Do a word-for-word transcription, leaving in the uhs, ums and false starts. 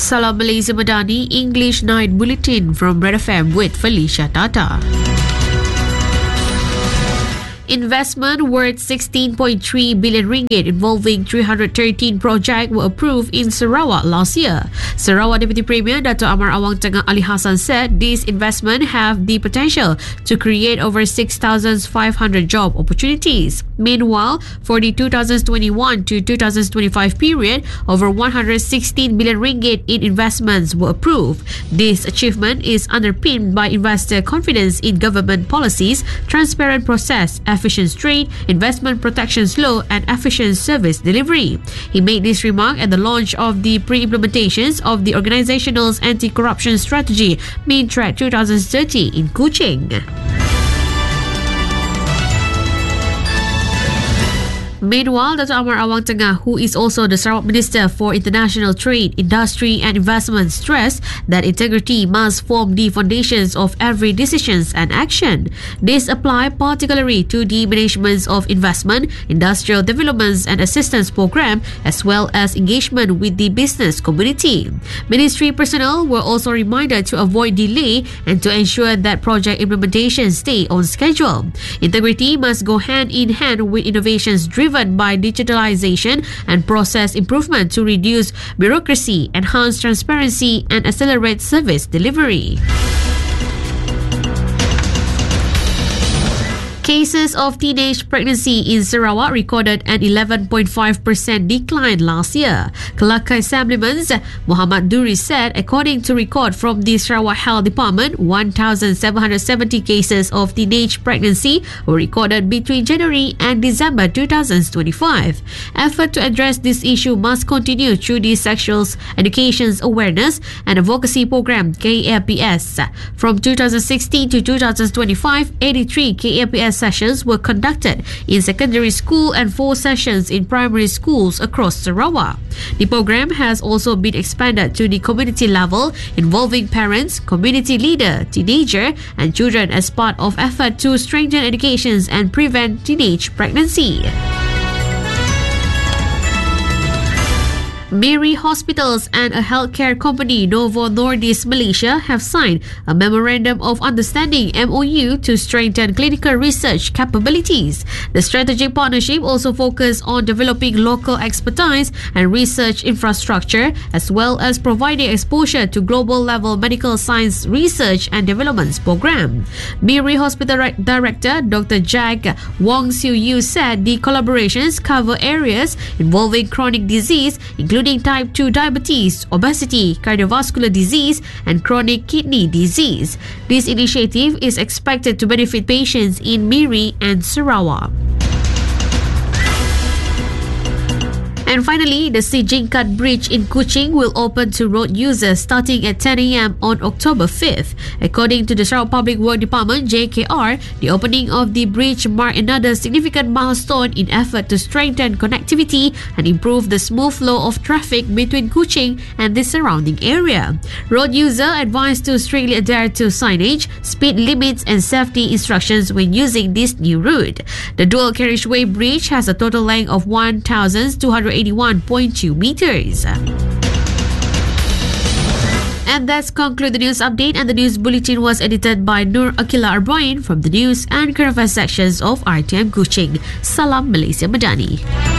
Salam Malaysia Madani, English Night Bulletin from Red F M with Felicia Tata. Investment worth sixteen point three billion ringgit involving three hundred thirteen projects were approved in Sarawak last year. Sarawak Deputy Premier Dato' Amar Awang Tengah Ali Hassan said these investments have the potential to create over six thousand five hundred job opportunities. Meanwhile, for the two thousand twenty-one to two thousand twenty-five period, over one hundred sixteen billion ringgit in investments were approved. This achievement is underpinned by investor confidence in government policies, transparent process, efficient trade, investment protections law and efficient service delivery. He made this remark at the launch of the pre-implementations of the organisational's anti-corruption strategy MINTRAC twenty thirty in Kuching. Meanwhile, Dato' Amar Awang Tengah, who is also the Sarawak Minister for International Trade, Industry and Investment, stressed that integrity must form the foundations of every decisions and action. This applies particularly to the management of investment, industrial developments and assistance program, as well as engagement with the business community. Ministry personnel were also reminded to avoid delay and to ensure that project implementation stay on schedule. Integrity must go hand in hand with innovations driven by digitalization and process improvement to reduce bureaucracy, enhance transparency and accelerate service delivery. Cases of teenage pregnancy in Sarawak recorded an eleven point five percent decline last year. Kelakar Assemblyman Muhammad Duri said, according to record from the Sarawak Health Department, one thousand seven hundred seventy cases of teenage pregnancy were recorded between January and December two thousand twenty-five. Effort to address this issue must continue through the Sexual Education Awareness and Advocacy Program K A P S. From two thousand sixteen to two thousand twenty-five, eighty-three K A P S sessions were conducted in secondary school and four sessions in primary schools across Sarawak. The program has also been expanded to the community level, involving parents, community leader, teenager and children as part of effort to strengthen education and prevent teenage pregnancy. Miri Hospitals and a healthcare company, Novo Nordisk Malaysia, have signed a Memorandum of Understanding M O U to strengthen clinical research capabilities. The strategic partnership also focuses on developing local expertise and research infrastructure, as well as providing exposure to global-level medical science research and development program. Miri Hospital Director Doctor Jack Wong Siu Yu said the collaborations cover areas involving chronic disease, including including type two diabetes, obesity, cardiovascular disease and chronic kidney disease. This initiative is expected to benefit patients in Miri and Sarawak. And finally, the Sijingkat Bridge in Kuching will open to road users starting at ten a.m. on October fifth. According to the Sarawak Public Works Department, J K R, the opening of the bridge marked another significant milestone in effort to strengthen connectivity and improve the smooth flow of traffic between Kuching and the surrounding area. Road users advised to strictly adhere to signage, speed limits and safety instructions when using this new route. The dual carriageway bridge has a total length of one thousand two hundred eighty-one point two meters. And that's conclude the news update, and the news bulletin was edited by Nur Akila Arbain from the news and current affairs sections of R T M Kuching. Salam Malaysia Madani.